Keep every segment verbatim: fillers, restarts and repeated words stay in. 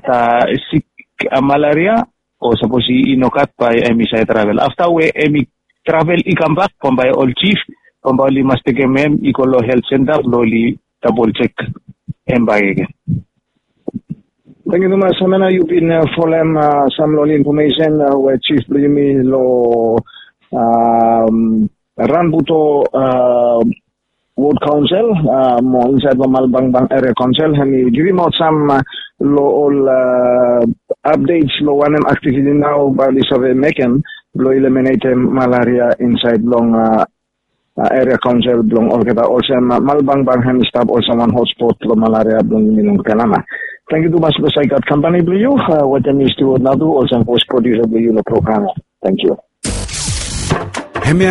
ta sick uh, malaria o suppose inokat by emi sa travel. After we emi travel i come back pambay all chief pambay li mastigem ikolo health center loli double check embay again. Thank you, Thomas. Samana, you've been uh, following uh, some lol information uh, where Chief Blumi lo um, Rambuto uh, Ward Council, uh, mo inside the Malbangbang Area Council, and we give him out some uh, lo all uh, updates lo one activity now by the survey making lo eliminate malaria inside long uh, uh, area council blong orketa also Malbangbang ham stop also one hotspot lo malaria blong minung kanama. Thank you to Mas Besaikat Company Blue. Uh, what I'm used to now do also post producer Blue no program. Thank you. Hemi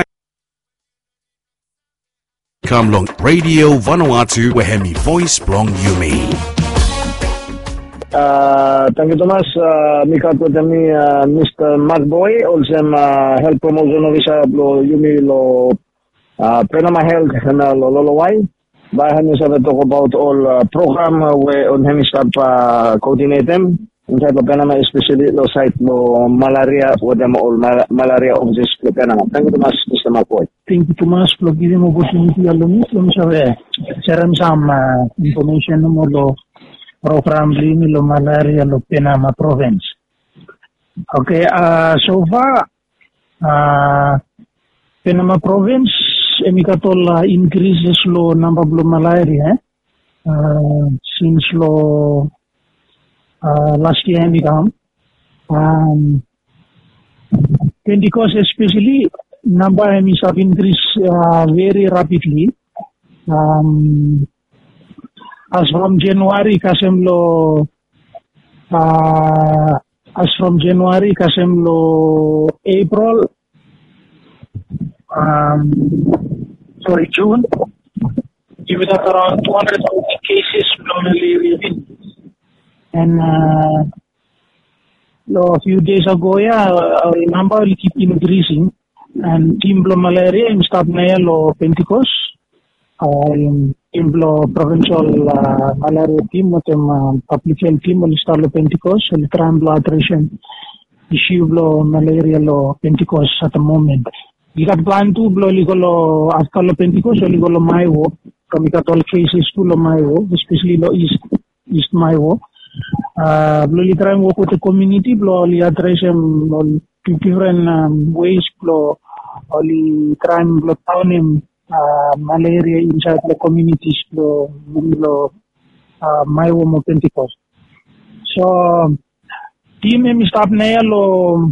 Kamlong Radio Vanuatu Wehemi Voice Blong Yumi. Uh, thank you, Thomas. Uh, Mikat with me, uh, Mister Magboy, also uh, health promotion officer Blo Yumi Lo uh, Penama Health and uh, Lolowai. By Hemi Sabe talk about all uh, program uh, where on Hemi start uh, coordinate them. Inside the Panama, especially lo site lo malaria, what them all mal malaria of this Panama. Thank you, Thomas, Mister Magboy. Thank you, Thomas, for giving opportunity along with Sabe. Sharing some uh, information mo lo program lini lo malaria lo Panama province. Okay, uh, so far, uh, Panama province, emikatol uh, increases lo number of malaria, eh? uh, since lo uh, last year emikam. Um, Pentecost especially, number emis have increased uh, very rapidly. Um, As from January, kasemlo, uh, as from January, kasemlo April, um, sorry, June, give it up around two hundred cases from malaria. And uh, a few days ago, yeah, our number will keep increasing. And team blo malaria in stop na lo Pentecost. Um, Implo provincial uh, malaria team with them uh, public health team will start lo Pentecost will try and blood ration issue lo malaria lo Pentecost at the moment. We got plan to blow lo after lo Pentecost will go lo Maiwo from got all cases to lo Maiwo, especially lo east east Maiwo. Uh, blow try and work with the community blow li ration on different um, ways blow only try and blow town him. Uh, malaria inside the communities lo lo uh, Maiwo mo Pentecost. So team em stop na lo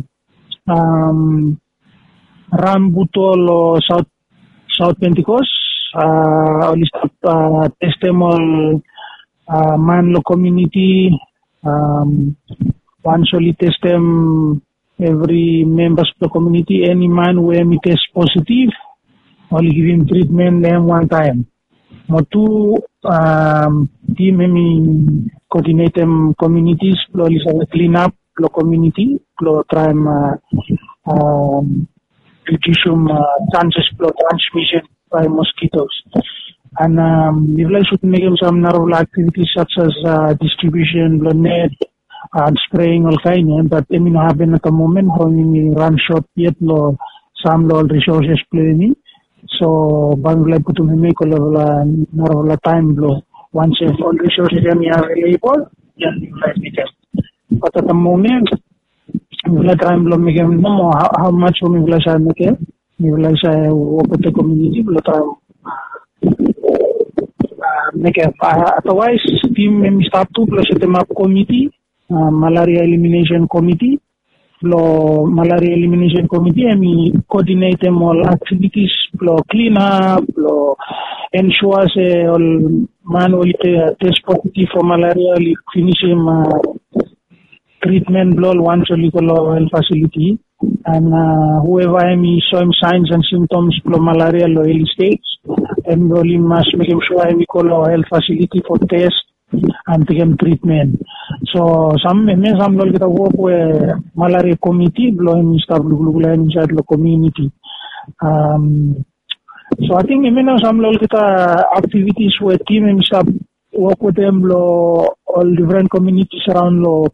um, Rambuto lo South South Pentecost uh, only stop uh, testimol uh, man lo community um, once only testem every members of the community any man where me test positive only give him treatment them one time. Mo two um, team hemi coordinate them communities, plo clean up plo community, plo try uh, um, reduce uh, chances plo transmission by mosquitoes. And um, we should make some narrow activities such as uh, distribution, plo net, and spraying all kind. But I mean happen at the moment how we run short yet lo some lo resources planning. So, Bangla put to make a level of time blow. Once all resources are available, then we make it. But at the moment, we will time blow make no more how much we will say make it. We will say work with the community, blow time make it. Otherwise, team may start to plus the map committee, uh, malaria elimination committee. Lo malaria elimination committee and we coordinate them all activities lo clean up lo ensure say all manually test positive for malaria li finish him uh, treatment blow once only lo health facility and uh, whoever any show him signs and symptoms lo malaria lo early stage and only must make him sure we call health facility for test and take treatment. So some men some lol kita work with malaria committee blow him start glugula inside the community. Um, so I think men some lol kita activities where team him start work with them blow all different communities around lo